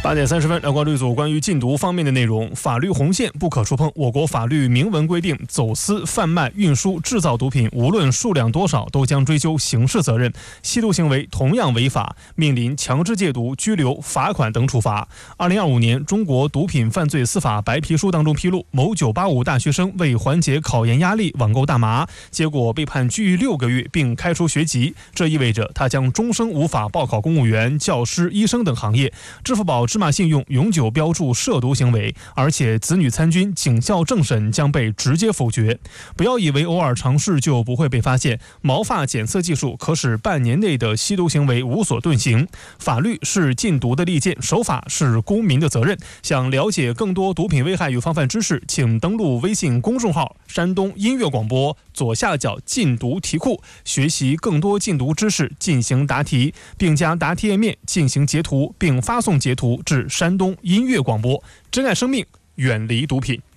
8点30分，来关注一组关于禁毒方面的内容。法律红线不可触碰。我国法律明文规定，走私、贩卖、运输、制造毒品，无论数量多少，都将追究刑事责任。吸毒行为同样违法，面临强制戒毒、拘留、罚款等处罚。2025年，中国毒品犯罪司法白皮书当中披露，某985大学生为缓解考研压力，网购大麻，结果被判拘役6个月，并开除学籍。这意味着他将终生无法报考公务员、教师、医生等行业。支付宝芝麻信用永久标注涉毒行为，而且子女参军、警校政审将被直接否决。不要以为偶尔尝试就不会被发现，毛发检测技术可使半年内的吸毒行为无所遁形。法律是禁毒的利剑，守法是公民的责任。想了解更多毒品危害与防范知识，请登录微信公众号山东音乐广播左下角禁毒题库，学习更多禁毒知识，进行答题，并加答题页面进行截图，并发送截图至山东音乐广播。珍爱生命，远离毒品。